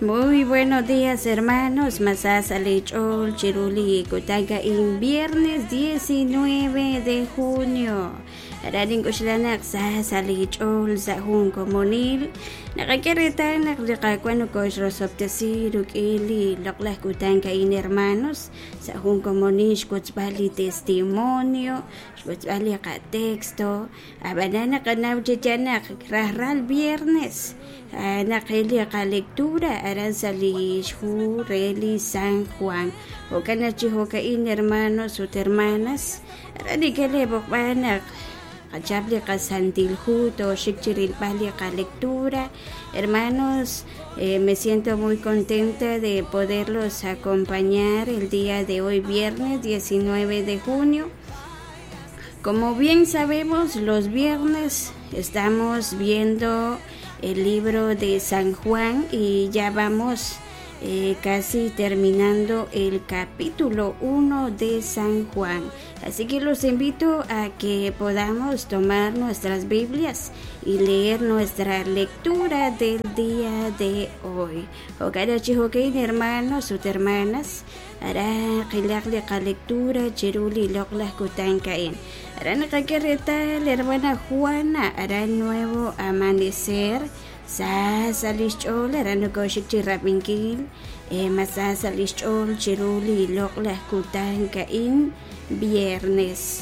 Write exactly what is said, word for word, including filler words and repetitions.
Muy buenos días, hermanos. Masasa Lechol Chiruli Kutanga en viernes diecinueve de junio. Araling Ushlanak Sasa Lechol Zahun Comunil. Nakakiritan naklikakuan ko Rosoptesi Rukili Loklah Kutanga en hermanos. Zahun Comunish Kutzbali testimonio. Kutzbali ka texto. Abanana kanawchichanak Rahral viernes. Uh, nakili ka lectura aran sa Lishu, Reli, San Juan. O kanachiho ka in hermanos o hermanas. Aran ikalebok banak. Kachable ka santilhuto, shikchiril pali ka lectura. Hermanos, eh, me siento muy contenta de poderlos acompañar el día de hoy, viernes diecinueve de junio. Como bien sabemos, los viernes estamos viendo el libro de San Juan y ya vamos eh, casi terminando el capítulo uno de San Juan. Así que los invito a que podamos tomar nuestras Biblias y leer nuestra lectura del día de hoy. Okara chihokein hermanos o hermanas, ara kilakli ka lectura chiruli loklah kutankain. Ara nakakirita la hermana Juana, ara nuevo amanecer. Sa salichol ara nukoshik chirapingkil. Eh, masasa lichol chiruli loklah kutankain. Viernes.